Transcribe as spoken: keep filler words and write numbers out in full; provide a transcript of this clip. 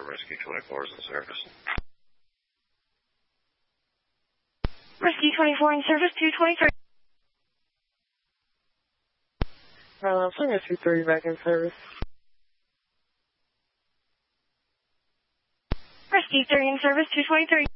Rescue twenty-four is in service. Rescue twenty-four in service, two twenty-three. Hello, I'm Rescue three back in service. Rescue three in service, two twenty-three.